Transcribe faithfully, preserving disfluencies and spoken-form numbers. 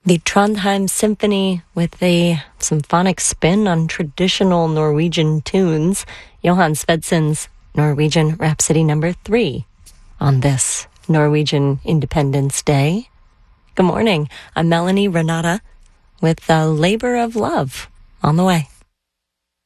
The Trondheim Symphony with a symphonic spin on traditional Norwegian tunes. Johan Svedsen's Norwegian Rhapsody number three on this Norwegian Independence Day. Good morning. I'm Melanie Renata with the Labor of Love on the way.